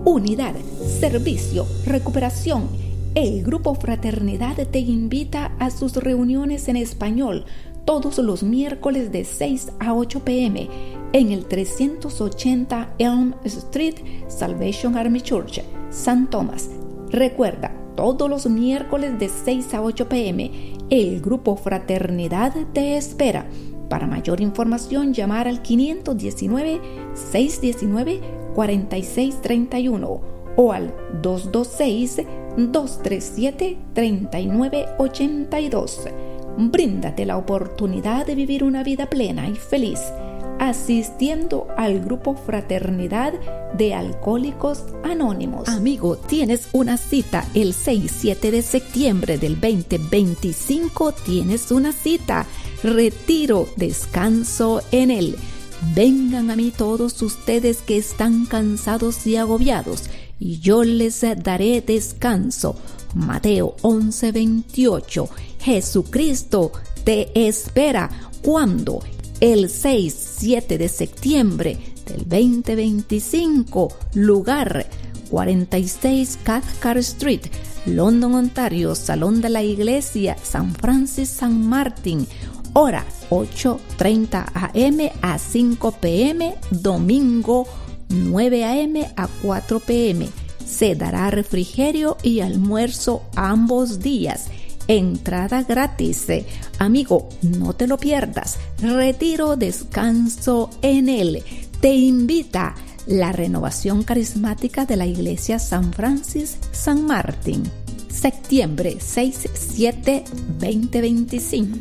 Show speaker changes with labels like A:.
A: unidad, servicio, recuperación. El Grupo Fraternidad te invita a sus reuniones en español todos los miércoles de 6 a 8 p.m. en el 380 Elm Street, Salvation Army Church, San Tomás. Recuerda, todos los miércoles de 6 a 8 p.m. el Grupo Fraternidad te espera. Para mayor información, llamar al 519-619-4631 o al 226-237-3982. Bríndate la oportunidad de vivir una vida plena y feliz asistiendo al Grupo Fraternidad de Alcohólicos Anónimos. Amigo, tienes una cita el 6-7 de septiembre del 2025. Tienes una cita. Retiro, descanso en él. Vengan a mí todos ustedes que están cansados y agobiados, y yo les daré descanso. Mateo 11:28. Jesucristo te espera. ¿Cuándo? El 6-7 de septiembre del 2025. Lugar: 46 Cathcart Street, London, Ontario. Salón de la Iglesia San Francis San Martin. Hora: 8:30 a.m. a 5 p.m. Domingo 9 a.m. a 4 p.m. Se dará refrigerio y almuerzo ambos días. Entrada gratis. Amigo, no te lo pierdas. Retiro, descanso en él. Te invita la Renovación Carismática de la Iglesia San Francis San Martin. Septiembre 6-7, 2025.